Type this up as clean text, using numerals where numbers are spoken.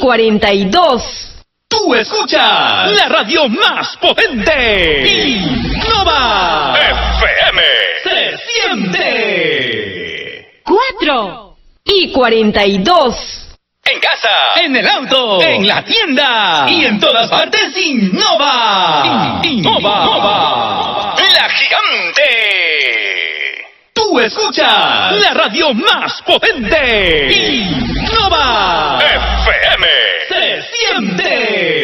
42. Tú escuchas la radio más potente. Innova FM. Se siente. 4 y 42. En casa, en el auto, en la tienda y en todas partes. Innova. Innova. La gigante. Tú escuchas la radio más potente. Innova FM. Se siente.